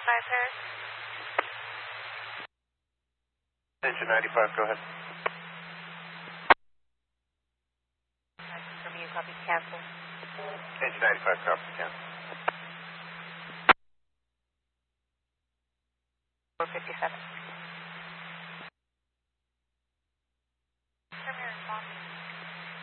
Harris. Engine 95, go ahead. From you, copy, cancel. Engine 95, copy, cancel. 457.